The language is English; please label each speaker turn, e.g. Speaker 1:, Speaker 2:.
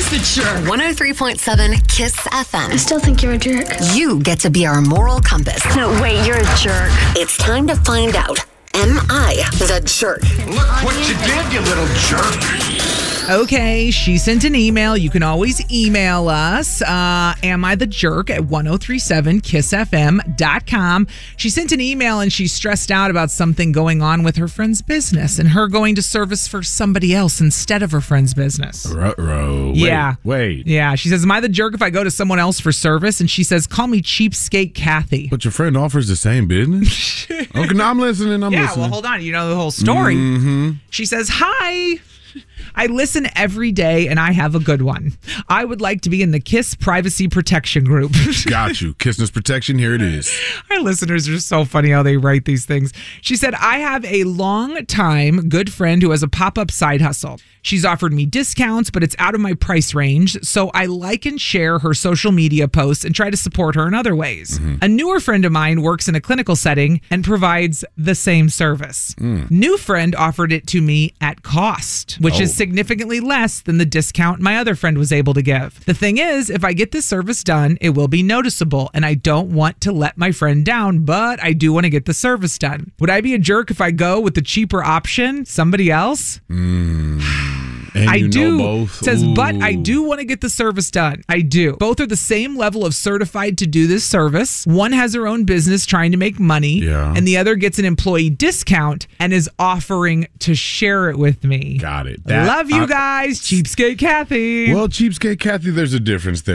Speaker 1: Who's the jerk?
Speaker 2: 103.7 KISS FM.
Speaker 3: I still think you're a jerk.
Speaker 2: You get to be our moral compass.
Speaker 3: No, wait, you're a jerk.
Speaker 2: It's time to find out. Am I the jerk?
Speaker 4: Look what you did, you little jerk.
Speaker 5: Okay, she sent an email. You can always email us. Am I the jerk at 1037kissfm.com. She sent an email and she's stressed out about something going on with her friend's business and her going to service for somebody else instead of her friend's business.
Speaker 6: Wait.
Speaker 5: Yeah, she says, am I the jerk if I go to someone else for service? And she says, call me Cheapskate Kathy.
Speaker 6: But your friend offers the same business? Okay, no, I'm listening.
Speaker 5: Yeah, well, hold on. You know the whole story.
Speaker 6: Mm-hmm.
Speaker 5: She says, hi. I listen every day, and I have a good one. I would like to be in the KISS Privacy Protection Group.
Speaker 6: Got you. Kissness Protection, here it is.
Speaker 5: Our listeners are so funny how they write these things. She said, I have a long-time good friend who has a pop-up side hustle. She's offered me discounts, but it's out of my price range, so I like and share her social media posts and try to support her in other ways. Mm-hmm. A newer friend of mine works in a clinical setting and provides the same service. New friend offered it to me at cost, which is significantly less than the discount my other friend was able to give. The thing is, if I get this service done, it will be noticeable, and I don't want to let my friend down, but I do want to get the service done. Would I be a jerk if I go with the cheaper option, somebody else?
Speaker 6: And
Speaker 5: I do.
Speaker 6: Both.
Speaker 5: Says, but I do want to get the service done. I do. Both are the same level of certified to do this service. One has her own business trying to make money, and the other gets an employee discount and is offering to share it with me.
Speaker 6: Got it.
Speaker 5: Love you guys. Cheapskate Kathy.
Speaker 6: Well, Cheapskate Kathy, there's a difference there.